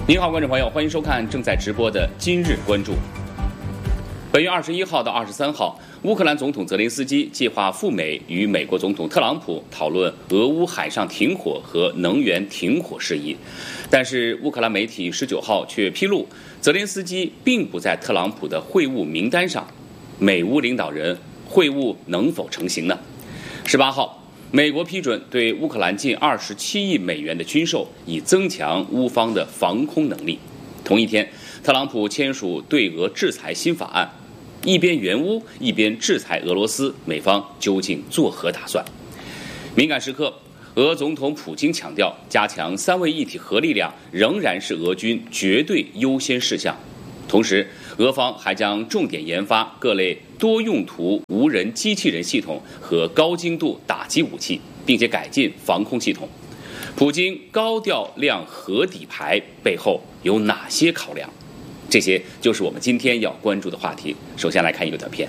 您好，观众朋友，欢迎收看正在直播的今日关注。本月21号到23号，乌克兰总统泽连斯基计划赴美与美国总统特朗普讨论俄乌海上停火和能源停火事宜。但是乌克兰媒体19号却披露，泽连斯基并不在特朗普的会晤名单上，美乌领导人会晤能否成行呢？18号。美国批准对乌克兰近27亿美元的军售，以增强乌方的防空能力。同一天，特朗普签署对俄制裁新法案，一边援乌，一边制裁俄罗斯，美方究竟作何打算？敏感时刻，俄总统普京强调，加强三位一体核力量仍然是俄军绝对优先事项。同时，俄方还将重点研发各类多用途无人机器人系统和高精度打击武器，并且改进防空系统。普京高调亮核底牌背后有哪些考量？这些就是我们今天要关注的话题。首先来看一个短片。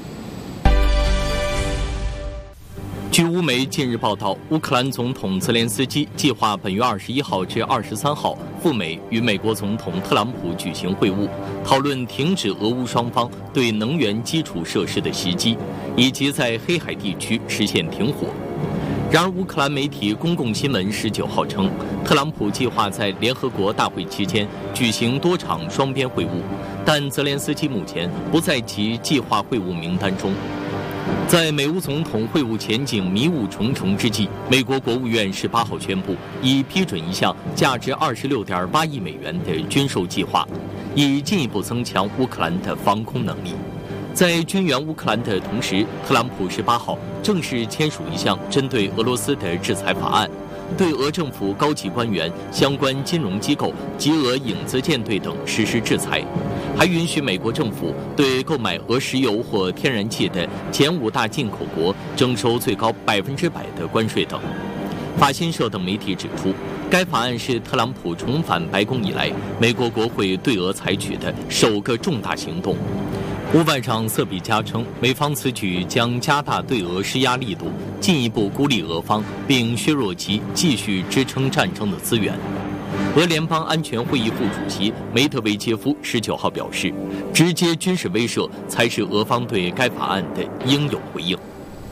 据乌媒近日报道，乌克兰总统泽连斯基计划本月21号至23号赴美与美国总统特朗普举行会晤，讨论停止俄乌双方对能源基础设施的袭击，以及在黑海地区实现停火。然而，乌克兰媒体公共新闻19号称，特朗普计划在联合国大会期间举行多场双边会晤，但泽连斯基目前不在其计划会晤名单中。在美乌总统会晤前景迷雾重重之际，美国国务院18号宣布，已批准一项价值26.8亿美元的军售计划，以进一步增强乌克兰的防空能力。在军援乌克兰的同时，特朗普18号正式签署一项针对俄罗斯的制裁法案，对俄政府高级官员、相关金融机构及俄影子舰队等实施制裁，还允许美国政府对购买俄石油或天然气的前5大进口国征收最高100%的关税等。法新社等媒体指出，该法案是特朗普重返白宫以来，美国国会对俄采取的首个重大行动。乌外长瑟比加称，美方此举将加大对俄施压力度，进一步孤立俄方，并削弱其继续支撑战争的资源。俄联邦安全会议副主席梅德韦杰夫19号表示，直接军事威慑才是俄方对该法案的应有回应。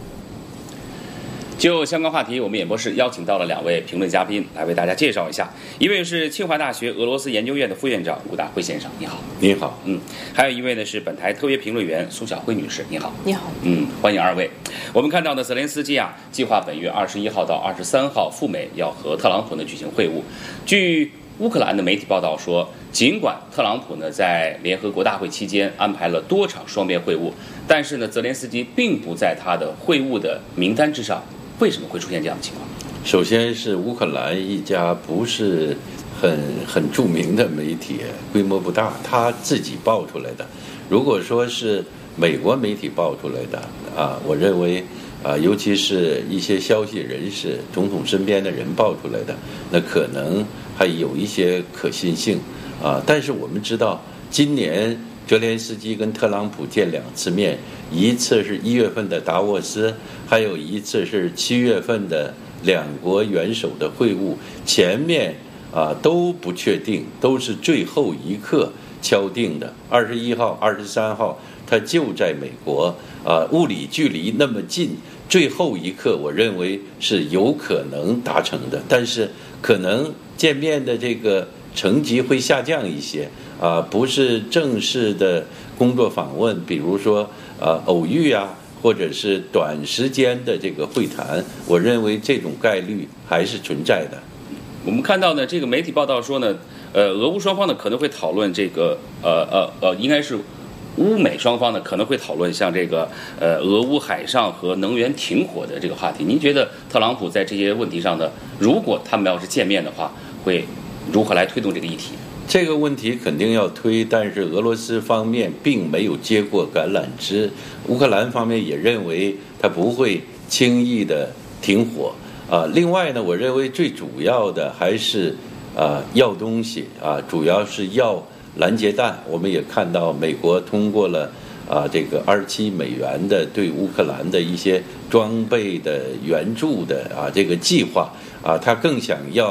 就相关话题，我们演播室邀请到了2位评论嘉宾来为大家介绍一下。一位是清华大学俄罗斯研究院的副院长吴大辉先生，你好。 你好。 还有一位呢是本台特约评论员苏晓辉女士，你好。 你好。 欢迎2位。我们看到呢，泽连斯基计划本月21号到23号赴美，要和特朗普呢举行会晤。据乌克兰的媒体报道说，尽管特朗普呢在联合国大会期间安排了多场双边会晤，但是呢，泽连斯基并不在他的会晤的名单之上。为什么会出现这样的情况？ 首先是乌克兰一家不是很著名的媒体，规模不大，他自己爆出来的。如果说是美国媒体爆出来的我认为尤其是一些消息人士、总统身边的人爆出来的，那可能还有一些可信性但是我们知道，今年泽连斯基跟特朗普见2次面，一次是1月份的达沃斯，还有一次是7月份的2国元首的会晤，前面都不确定，都是最后一刻敲定的。21号、23号，他就在美国物理距离那么近，最后一刻我认为是有可能达成的，但是可能见面的这个层级会下降一些不是正式的工作访问，比如说偶遇或者是短时间的这个会谈，我认为这种概率还是存在的。 我们看到呢，这个媒体报道说呢，俄乌双方呢可能会讨论这个应该是乌美双方呢可能会讨论像这个俄乌海上和能源停火的这个话题。您觉得特朗普在这些问题上呢，如果他们要是见面的话，会如何来推动这个议题？ 这个问题肯定要推，但是俄罗斯方面并没有接过橄榄枝，乌克兰方面也认为他不会轻易的停火另外呢，我认为最主要的还是要东西主要是要拦截弹。我们也看到美国通过了这个27美元的对乌克兰的一些装备的援助的这个计划他更想要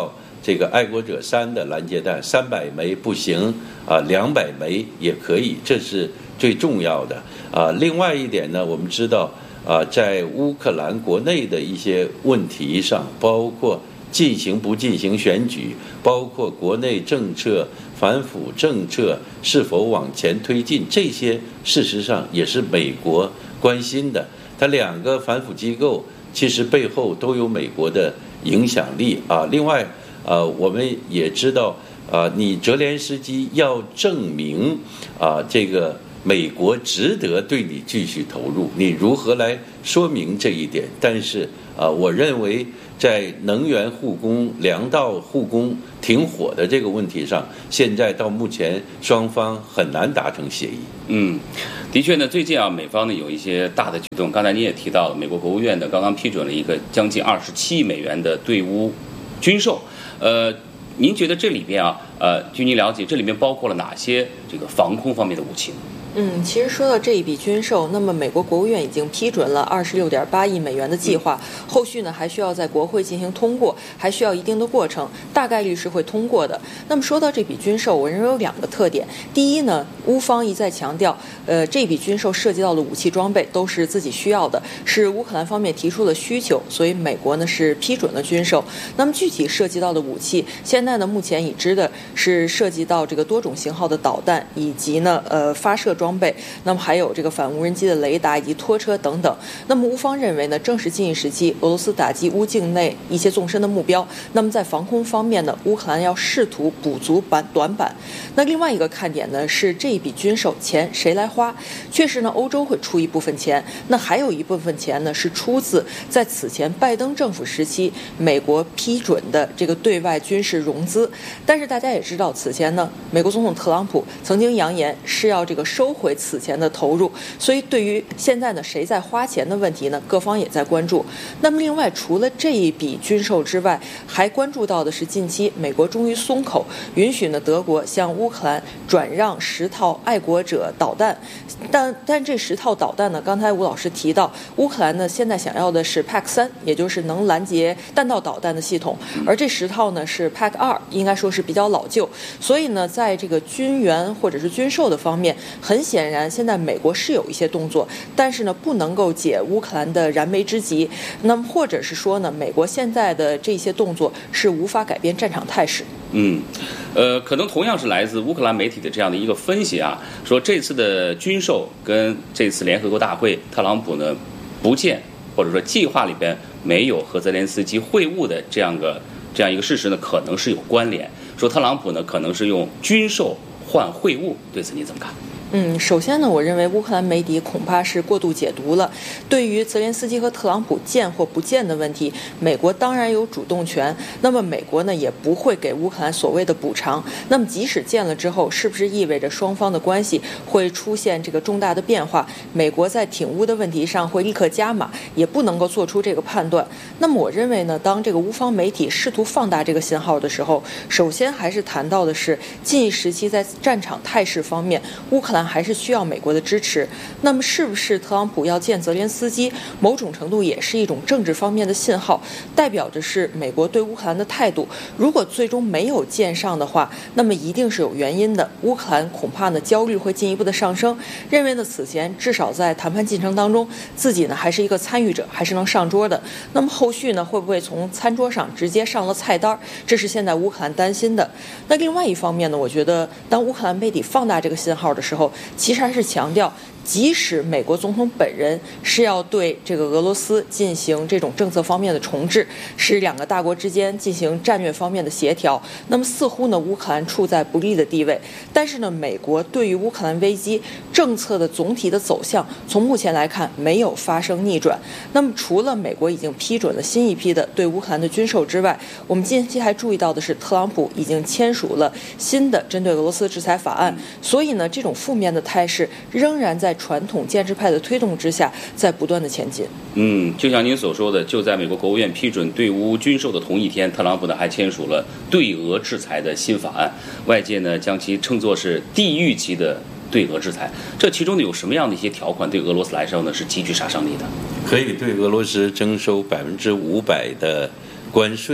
这个爱国者3的拦截弹300枚不行啊，200枚也可以，这是最重要的啊。另外一点呢，我们知道啊，在乌克兰国内的一些问题上，包括进行不进行选举，包括国内政策、反腐政策是否往前推进，这些事实上也是美国关心的。它2个反腐机构其实背后都有美国的影响力啊。另外我们也知道你泽连斯基要证明这个美国值得对你继续投入，你如何来说明这一点？但是我认为在能源护工、粮道护工停火的这个问题上，现在到目前双方很难达成协议。 的确呢，最近美方呢有一些大的举动。刚才你也提到了，美国国务院呢刚刚批准了一个将近27亿美元的对乌军售。您觉得这里边据您了解，这里面包括了哪些这个防空方面的武器呢？ 其实说到这一笔军售，那么美国国务院已经批准了26.8亿美元的计划，后续呢还需要在国会进行通过，还需要一定的过程，大概率是会通过的。那么说到这笔军售，我认为有2个特点。第一呢，乌方一再强调，这笔军售涉及到的武器装备都是自己需要的，是乌克兰方面提出的需求，所以美国呢是批准了军售。那么具体涉及到的武器，现在呢目前已知的是涉及到这个多种型号的导弹，以及呢发射装备，那么还有这个反无人机的雷达以及拖车等等。那么乌方认为呢，正是近一时期俄罗斯打击乌境内一些纵深的目标。那么在防空方面呢，乌克兰要试图补足短板。那另外一个看点呢是这一笔军售钱谁来花？确实呢，欧洲会出一部分钱，那还有一部分钱呢是出自在此前拜登政府时期美国批准的这个对外军事融资。但是大家也知道，此前呢，美国总统特朗普曾经扬言是要这个收回此前的投入，所以对于现在呢谁在花钱的问题呢，各方也在关注。那么另外除了这一笔军售之外，还关注到的是近期美国终于松口，允许呢德国向乌克兰转让10套爱国者导弹。但这10套导弹呢，刚才吴老师提到，乌克兰呢现在想要的是 PAC-3，也就是能拦截弹道导弹的系统，而这10套呢是 PAC-2，应该说是比较老旧。所以呢，在这个军援或者是军售的方面，很显然现在美国是有一些动作，但是呢不能够解乌克兰的燃眉之急。那么或者是说呢，美国现在的这些动作是无法改变战场态势。 可能同样是来自乌克兰媒体的这样的一个分析说这次的军售跟这次联合国大会特朗普呢不见，或者说计划里边没有和泽连斯基会晤的这样一个事实呢，可能是有关联。说特朗普呢可能是用军售换会晤，对此你怎么看？ 首先呢，我认为乌克兰媒体恐怕是过度解读了。对于泽连斯基和特朗普见或不见的问题，美国当然有主动权。那么美国呢，也不会给乌克兰所谓的补偿。那么即使见了之后，是不是意味着双方的关系会出现这个重大的变化？美国在挺乌的问题上会立刻加码，也不能够做出这个判断。那么我认为呢，当这个乌方媒体试图放大这个信号的时候，首先还是谈到的是近一时期在战场态势方面，乌克兰还是需要美国的支持。那么是不是特朗普要见泽连斯基，某种程度也是一种政治方面的信号，代表着是美国对乌克兰的态度。如果最终没有见上的话，那么一定是有原因的。乌克兰恐怕呢焦虑会进一步的上升，认为呢此前至少在谈判进程当中，自己呢还是一个参与者，还是能上桌的。那么后续呢会不会从餐桌上直接上了菜单？这是现在乌克兰担心的。那另外一方面呢，我觉得当乌克兰媒体放大这个信号的时候，其实还是强调，即使美国总统本人是要对这个俄罗斯进行这种政策方面的重置，使2个大国之间进行战略方面的协调，那么似乎呢乌克兰处在不利的地位。但是呢，美国对于乌克兰危机政策的总体的走向，从目前来看没有发生逆转。那么除了美国已经批准了新一批的对乌克兰的军售之外，我们近期还注意到的是，特朗普已经签署了新的针对俄罗斯制裁法案。所以呢，这种负面的态势仍然在传统建制派的推动之下在不断的前进。 就像您所说的，就在美国国务院批准对乌军售的同一天，特朗普呢还签署了对俄制裁的新法案，外界呢将其称作是地狱级的对俄制裁。这其中呢有什么样的一些条款对俄罗斯来说呢是极具杀伤力的？ 可以对俄罗斯征收500%的关税，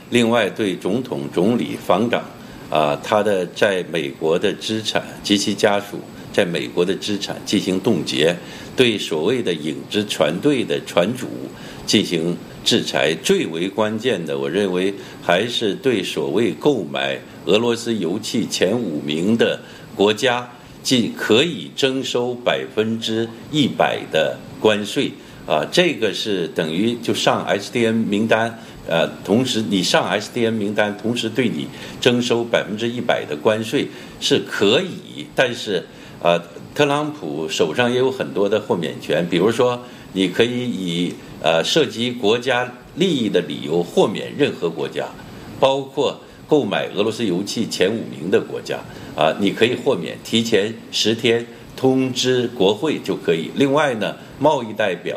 另外对总统、总理、防长他的在美国的资产及其家属在美国的资产进行冻结，对所谓的影子船队的船主进行制裁。最为关键的，我认为还是对所谓购买俄罗斯油气前5名的国家可以征收100%的关税这个是等于就上 SDN 名单，同时你上 SDN 名单，同时对你征收100%的关税是可以，但是特朗普手上也有很多的豁免权，比如说你可以以涉及国家利益的理由豁免任何国家，包括购买俄罗斯油气前5名的国家你可以豁免，提前10天通知国会就可以。另外呢，贸易代表